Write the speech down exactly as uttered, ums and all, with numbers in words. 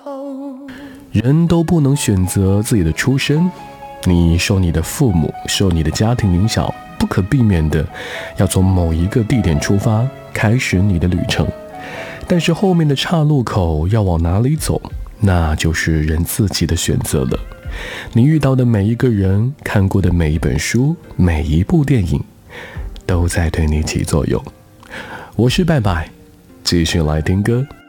人都不能选择自己的出身，你受你的父母、受你的家庭影响，不可避免的要从某一个地点出发，开始你的旅程。但是后面的岔路口要往哪里走，那就是人自己的选择了。你遇到的每一个人，看过的每一本书，每一部电影，都在对你起作用。我是拜拜，继续来听歌。